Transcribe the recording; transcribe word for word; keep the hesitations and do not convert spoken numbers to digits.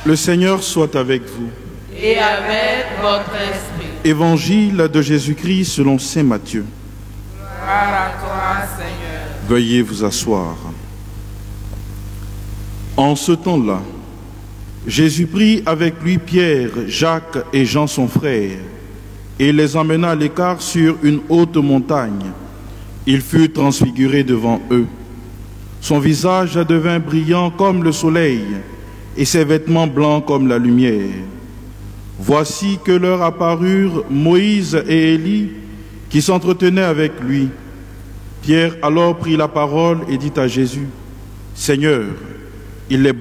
Le Seigneur soit avec vous. Et avec votre esprit. Évangile de Jésus-Christ selon saint Matthieu. Gloire à toi, Seigneur. Veuillez vous asseoir. En ce temps-là, Jésus prit avec lui Pierre, Jacques et Jean son frère, et les emmena à l'écart sur une haute montagne. Il fut transfiguré devant eux. Son visage devint brillant comme le soleil, et ses vêtements blancs comme la lumière. Voici que leur apparurent Moïse et Élie, qui s'entretenaient avec lui. Pierre alors prit la parole et dit à Jésus, « Seigneur, il est bon